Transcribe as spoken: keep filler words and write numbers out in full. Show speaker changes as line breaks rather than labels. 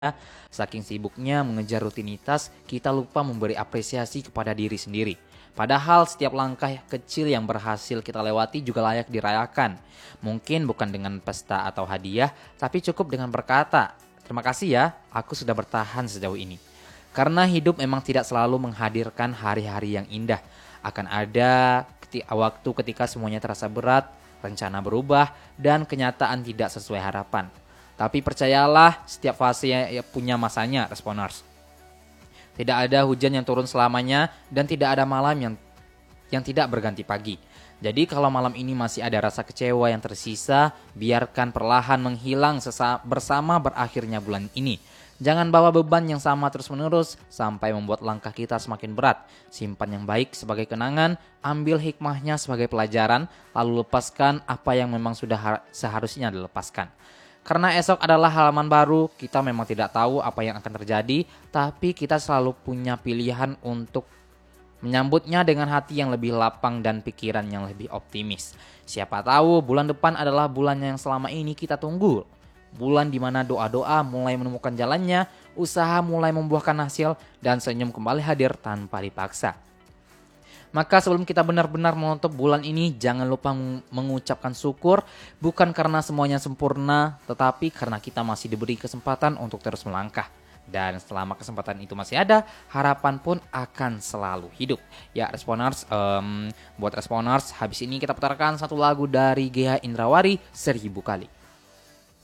Saking sibuknya mengejar rutinitas, kita lupa memberi apresiasi kepada diri sendiri. Padahal setiap langkah kecil yang berhasil kita lewati juga layak dirayakan. Mungkin bukan dengan pesta atau hadiah, tapi cukup dengan berkata, "Terima kasih ya, aku sudah bertahan sejauh ini." Karena hidup memang tidak selalu menghadirkan hari-hari yang indah. Akan ada keti- waktu ketika semuanya terasa berat, rencana berubah, dan kenyataan tidak sesuai harapan. Tapi percayalah, setiap fase ya punya masanya, Responers. Tidak ada hujan yang turun selamanya dan tidak ada malam yang yang tidak berganti pagi. Jadi kalau malam ini masih ada rasa kecewa yang tersisa, biarkan perlahan menghilang sesa- bersama berakhirnya bulan ini. Jangan bawa beban yang sama terus-menerus sampai membuat langkah kita semakin berat. Simpan yang baik sebagai kenangan, ambil hikmahnya sebagai pelajaran, lalu lepaskan apa yang memang sudah har- seharusnya dilepaskan. Karena esok adalah halaman baru, kita memang tidak tahu apa yang akan terjadi, tapi kita selalu punya pilihan untuk menyambutnya dengan hati yang lebih lapang dan pikiran yang lebih optimis. Siapa tahu bulan depan adalah bulan yang selama ini kita tunggu. Bulan di mana doa-doa mulai menemukan jalannya, usaha mulai membuahkan hasil, dan senyum kembali hadir tanpa dipaksa. Maka sebelum kita benar-benar menutup bulan ini, jangan lupa mengucapkan syukur, bukan karena semuanya sempurna, tetapi karena kita masih diberi kesempatan untuk terus melangkah. Dan selama kesempatan itu masih ada, harapan pun akan selalu hidup. Ya Responers, um, buat Responers, habis ini kita putarkan satu lagu dari Gea Indrawari, Seribu Kali.